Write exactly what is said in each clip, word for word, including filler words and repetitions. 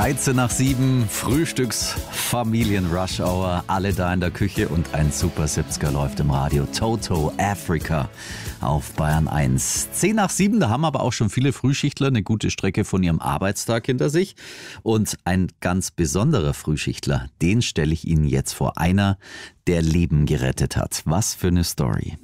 dreizehn nach sieben, Frühstücks-Familien-Rush Hour, alle da in der Küche und ein Super siebziger läuft im Radio. Toto Africa auf Bayern eins. zehn nach sieben, da haben aber auch schon viele Frühschichtler eine gute Strecke von ihrem Arbeitstag hinter sich. Und ein ganz besonderer Frühschichtler, den stelle ich Ihnen jetzt vor. Einer, der Leben gerettet hat. Was für eine Story.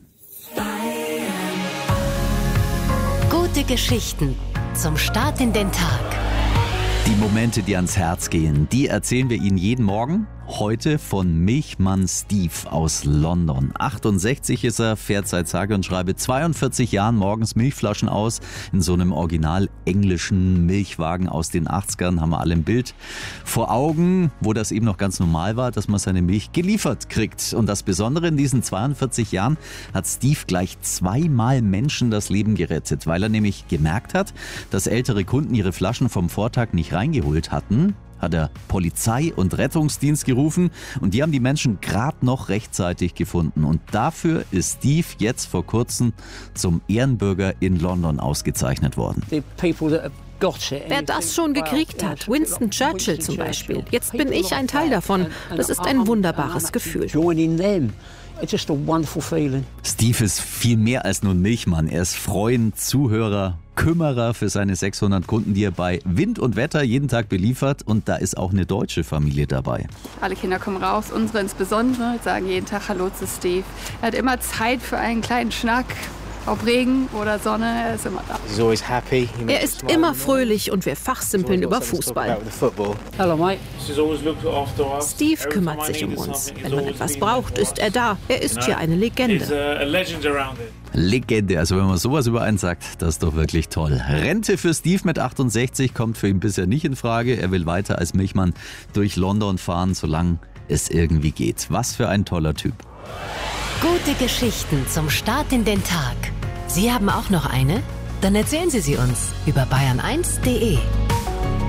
Gute Geschichten zum Start in den Tag. Die Momente, die ans Herz gehen, die erzählen wir Ihnen jeden Morgen. Heute von Milchmann Steve aus London. achtundsechzig ist er, fährt seit sage und schreibe zweiundvierzig Jahren morgens Milchflaschen aus. In so einem original englischen Milchwagen aus den achtzigern haben wir alle ein Bild vor Augen, wo das eben noch ganz normal war, dass man seine Milch geliefert kriegt. Und das Besondere in diesen zweiundvierzig Jahren hat Steve gleich zweimal Menschen das Leben gerettet, weil er nämlich gemerkt hat, dass ältere Kunden ihre Flaschen vom Vortag nicht reingeholt hatten. Hat er Polizei und Rettungsdienst gerufen und die haben die Menschen gerade noch rechtzeitig gefunden. Und dafür ist Steve jetzt vor kurzem zum Ehrenbürger in London ausgezeichnet worden. Wer das schon gekriegt hat, Winston Churchill zum Beispiel. Jetzt bin ich ein Teil davon. Das ist ein wunderbares Gefühl. Steve ist viel mehr als nur ein Milchmann. Er ist Freund, Zuhörer, Kümmerer für seine sechshundert Kunden, die er bei Wind und Wetter jeden Tag beliefert. Und da ist auch eine deutsche Familie dabei. Alle Kinder kommen raus, unsere insbesondere, sagen jeden Tag Hallo zu Steve. Er hat immer Zeit für einen kleinen Schnack. Ob Regen oder Sonne, er ist immer da. Er ist immer fröhlich und wir fachsimpeln über Fußball. Steve kümmert sich um uns. Wenn man etwas braucht, ist er da. Er ist hier eine Legende. Legende, also wenn man sowas über einen sagt, das ist doch wirklich toll. Rente für Steve mit achtundsechzig kommt für ihn bisher nicht in Frage. Er will weiter als Milchmann durch London fahren, solange es irgendwie geht. Was für ein toller Typ. Gute Geschichten zum Start in den Tag. Sie haben auch noch eine? Dann erzählen Sie sie uns über bayern eins punkt de.